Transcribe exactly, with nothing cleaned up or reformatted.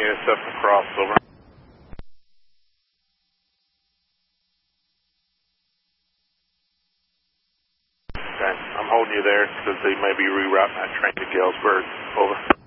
intercept across, over. Okay, I'm holding you there because they may be rerouting that train to Galesburg, over.